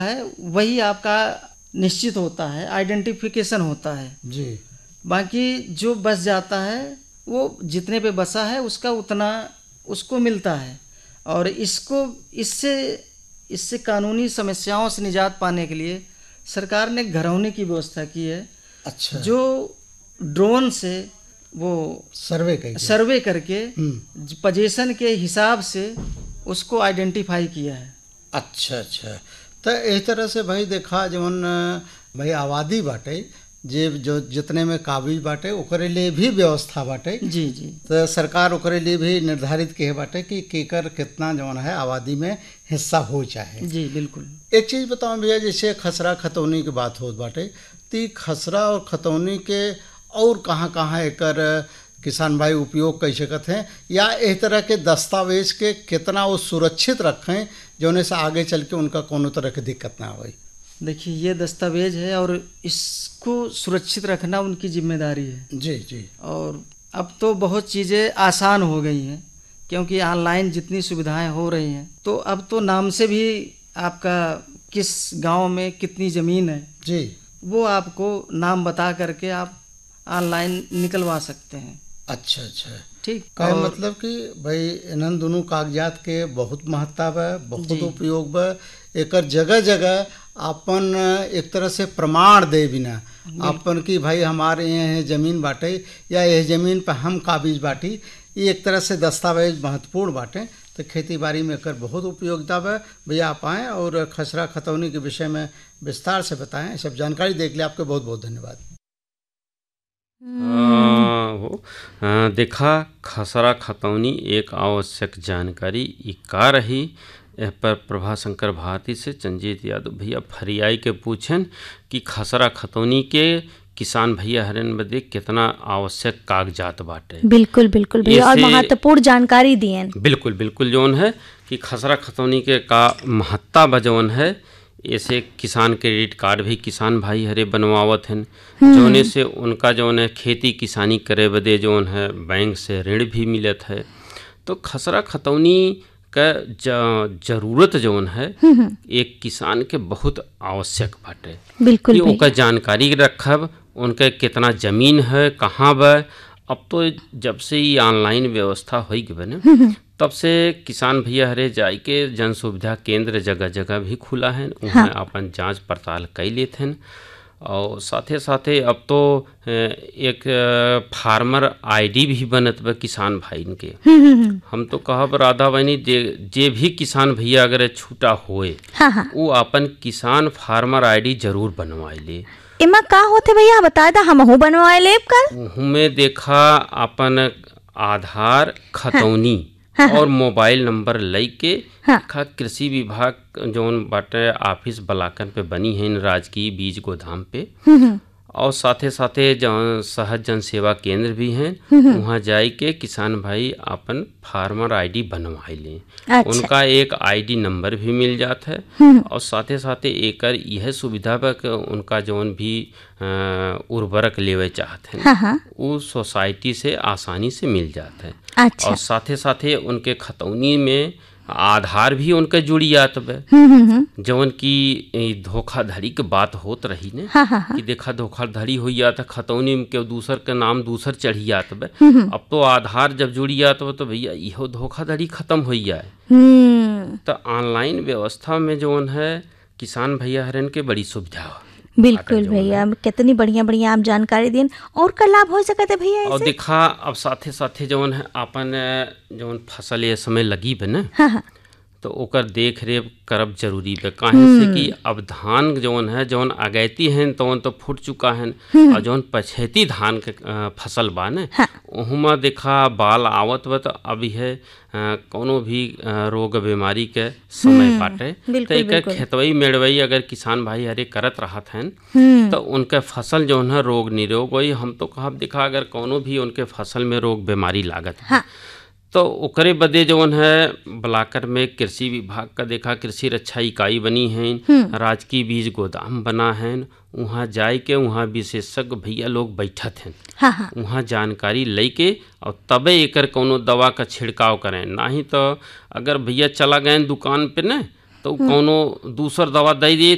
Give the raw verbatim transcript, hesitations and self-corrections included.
है वही आपका निश्चित होता है, आइडेंटिफिकेशन होता है जी। बाकी जो बस जाता है वो जितने पे बसा है उसका उतना उसको मिलता है। और इसको इससे इससे कानूनी समस्याओं से निजात पाने के लिए सरकार ने घरौनी की व्यवस्था की है। अच्छा। जो ड्रोन से वो सर्वे करके सर्वे करके हम्म। पोजीशन के हिसाब से उसको आइडेंटिफाई किया है। अच्छा अच्छा। तो इस तरह से भाई देखा जवन भाई आबादी बाटे जे जो जितने में काबिज बाटे ओकरे लिए भी व्यवस्था बाटे। जी जी। तो सरकार ओकरे लिए भी निर्धारित किए बाटे कि केकर कितना जवन है आबादी में हिस्सा हो चाहे। जी बिल्कुल। एक चीज़ बताऊं भैया, जैसे खसरा खतौनी की बात होत बाटे ती खसरा और खतौनी के और कहाँ कहाँ एकर किसान भाई उपयोग कर सकत हैं, या इस तरह के दस्तावेज के कितना वो सुरक्षित रखें जोने से आगे चल के उनका कोनो तरह की दिक्कत ना हो। देखिए ये दस्तावेज है और इसको सुरक्षित रखना उनकी जिम्मेदारी है। जी जी। और अब तो बहुत चीज़ें आसान हो गई हैं क्योंकि ऑनलाइन जितनी सुविधाएं हो रही हैं तो अब तो नाम से भी आपका किस गांव में कितनी ज़मीन है जी वो आपको नाम बता करके आप ऑनलाइन निकलवा सकते हैं। अच्छा अच्छा। ठीक। का मतलब कि भाई इन्हन दोनों कागजात के बहुत महत्व है, बहुत उपयोग है। एकर जगह जगह अपन एक तरह से प्रमाण दे बिना अपन की भाई हमारे यहाँ ज़मीन बाटे या यह ज़मीन पर हम काबिज बाटी, ये एक तरह से दस्तावेज महत्वपूर्ण बाटे। तो खेती बाड़ी में एकर बहुत उपयोगिता है। भैया आप आएँ और खसरा खतौनी के विषय में विस्तार से बताएं। सब जानकारी देख लिया, आपके बहुत बहुत धन्यवाद। हो देखा खसरा खतौनी एक आवश्यक जानकारी ई का रही। यह पर प्रभाशंकर भारती से चंजीत यादव भैया फरियाई के पूछन कि खसरा खतौनी के किसान भैया हरन बदे कितना आवश्यक कागजात बाटे। बिल्कुल बिल्कुल भैया, और महत्वपूर्ण जानकारी दिए। बिल्कुल बिल्कुल जौन है कि खसरा खतौनी के का महत्ता बजौन है। ऐसे किसान क्रेडिट कार्ड भी किसान भाई हरे बनवावत हैं जोने से उनका जौन है खेती किसानी करे बदे जौन है बैंक से ऋण भी मिलत है। तो खसरा खतौनी का जरूरत जौन है एक किसान के बहुत आवश्यक बाटे। बिल्कुल कि उनका जानकारी रखब उनके कितना ज़मीन है कहाँ बा। अब तो जब से ये ऑनलाइन व्यवस्था हो गई न तब से किसान भैया हरे जाए के जन सुविधा केंद्र जगह जगह भी खुला है, वहाँ अपन जांच पड़ताल कर लेते हैं। और साथे साथे अब तो एक फार्मर आईडी भी बनत बा किसान भाई के। हम तो कहब राधा बहनी जे जे भी किसान भैया अगर छूटा होए वो अपन किसान फार्मर आईडी जरूर बनवाए ले। इमा का होते भैया बताए था, हम बनवाए ले कल। हमें देखा अपन आधार खतौनी और मोबाइल नंबर लई के हाँ। कृषि विभाग जौन बाटे ऑफिस बलाकन पे बनी है राजकीय बीज गोदाम पे, और साथे साथे जौन सहज जन सेवा केंद्र भी हैं वहाँ जाए के किसान भाई अपन फार्मर आईडी बनवाए लें। अच्छा। उनका एक आईडी नंबर भी मिल जाता है और साथे साथे एकर यह सुविधा बा कि उनका जौन भी उर्वरक लेवे चाहते हैं हाँ। वो सोसाइटी से आसानी से मिल जाता है। अच्छा। और साथे साथे उनके खतौनी में आधार भी उनके जुड़ी जात बे जवन की धोखाधड़ी के बात होत रही ने हाँ हाँ। कि देखा धोखाधड़ी हो जाता खतौनी में के दूसर के नाम दूसर चढ़ी जात बे। अब तो आधार जब जुड़ी जात बे तो भैया इहो धोखाधड़ी खत्म हो जाए। तो ऑनलाइन व्यवस्था में जौन है किसान भैया हरन के बड़ी सुविधा है। बिल्कुल भैया, कितनी बढ़िया बढ़िया आप जानकारी दें और का लाभ हो सकते भैया। और देखा अब साथे साथे जौन है अपन जौन फसल ये समय लगी बे न हाँ। तो ओकर देख रेख करब जरूरी बे। काहे से कि अब धान जौन है जौन अगैती हैं तो तो फूट चुका है और जौन पछेती धान के फसल बा न हाँ। उहुमा देखा बाल आवत बा तो अभी है कोनो भी रोग बीमारी के समय बाटे। तो एक खेतवई मेड़वई अगर किसान भाई हरे करत रहत हैं तो उनके फसल जौन है रोग निरोग होई। हम तो कहब देखा अगर कोनो भी उनके फसल में रोग बीमारी लागत है हाँ। तो ओकरे बदे जौन है बलाकर में कृषि विभाग का देखा कृषि रक्षा इकाई बनी है, राजकीय बीज गोदाम बना है। वहाँ जाए के वहाँ विशेषज्ञ भैया लोग बैठत हैं हाँ। वहाँ जानकारी ले के और तबे एकर कोनो दवा का छिड़काव करें। नहीं तो अगर भैया चला गए दुकान पे न तो कोनो दूसर दवा दे दिए